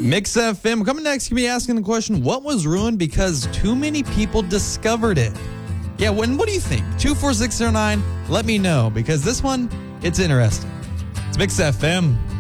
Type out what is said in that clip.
Mix FM. Coming next, you'll be asking the question, what was ruined because too many people discovered it? Yeah, what do you think? 24609, let me know, because this one, it's interesting. It's Mix FM.